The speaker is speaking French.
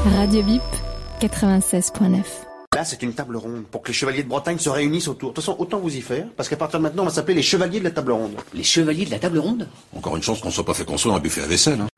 Radio Bip 96.9. Là, c'est une table ronde pour que les chevaliers de Bretagne se réunissent autour. De toute façon, autant vous y faire, parce qu'à partir de maintenant, on va s'appeler les chevaliers de la table ronde. Les chevaliers de la table ronde? Encore une chance qu'on soit pas fait construire un buffet à vaisselle.